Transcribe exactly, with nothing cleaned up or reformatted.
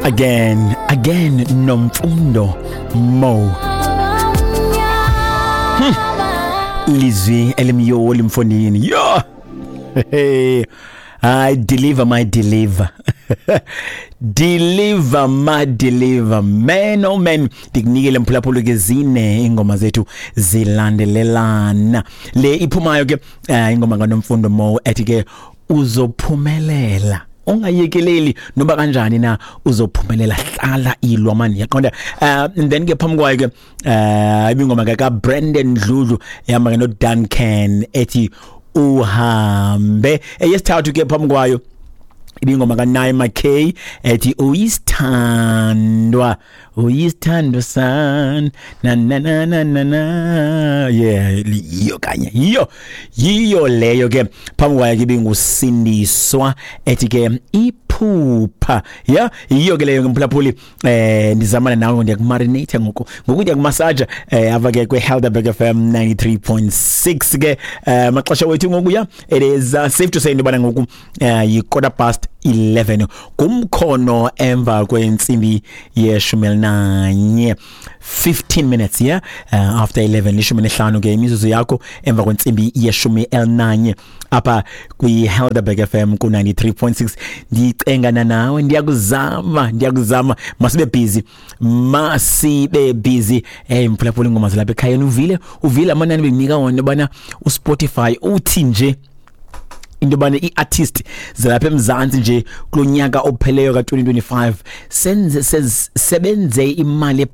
Again, again, Nomfundo Mo. Hmm. Lizwi elimyo limfondini. Yo. Hey. I deliver my deliver. Deliver my deliver. Man oh man. Dikunikele mphulaphula kezine ingoma zethu zilandelelana. Le iphumayo ke ingoma kaNomfundo Mo ethi ke uzophumelela. Ungayekeleli noba kanjani na uzophumelela, hlala ilwa manje yaqonda. Uh, and then ke phambi kwayo ke uh ibingoma ka Brandon Dludlu yama ke no Duncan ethi uhambe. Eyesithathu ke phambi kwayo ibingoma ka Naima K ethi uyisthandwa uyisthandwa san na na na na na na. Yeah, iyo kanye iyo iyo leyo ke phambi kwayo ke ibingusindiswa ethi ke iphupha. Yeah, iyo ke leyo ngimphulaphuli eh ndizamana nawe ndiyakumarinate ngoku ngokuthi yakumassage eh ava ke kwe Helderberg F M ninety-three point six ke eh maxesha wethu ngoku ya it is uh, safe to say ndibana ngoku uh, yi quarter past eleven kumkhono emva kwensimbi yeshumi elinanye fifteen minutes yeah uh, after eleven lishumi nehlanu ke imizuzu yakho emva kwensimbi yeshumi elinanye apha kwi Helderberg F M ku ninety-three point six. Ndicengana nawe, ndiyakuzama ndiyakuzama masibe busy masibe busy eh mphulaphula ingoma zalapha ekhaya. Uvile uvile amanani benika wona bana uSpotify uthi nje into bana iartist zalapha eMzansi nje kulonyaka opheleyo ka twenty twenty-five senze sebenze imali